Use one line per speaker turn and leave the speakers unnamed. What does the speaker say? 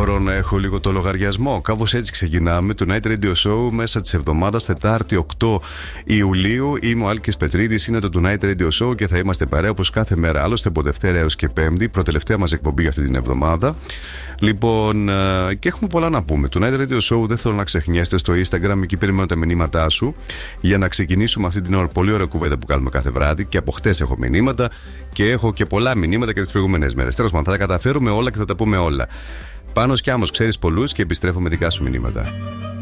Μπορώ να έχω λίγο το λογαριασμό. Κάπως έτσι ξεκινάμε το Night Radio Show μέσα της εβδομάδας, Τετάρτη 8 Ιουλίου. Είμαι ο Άλκης Πετρίδης, είναι το Night Radio Show και θα είμαστε παρέα όπως κάθε μέρα. Άλλωστε από Δευτέρα έως και Πέμπτη, προτελευταία μας εκπομπή αυτή την εβδομάδα. Λοιπόν, και έχουμε πολλά να πούμε. Το Night Radio Show δεν θέλω να ξεχνιέστε στο Instagram, εκεί περιμένω τα μηνύματά σου για να ξεκινήσουμε αυτή την πολύ ωραία κουβέντα που κάνουμε κάθε βράδυ. Και από χτες έχω μηνύματα και έχω και πολλά μηνύματα και τις προηγούμενες μέρες. Τέλος πάντων, θα τα καταφέρουμε όλα και θα τα πούμε όλα. Πάνος κι Άμμος, ξέρεις πολλούς και επιστρέφω με δικά σου μηνύματα.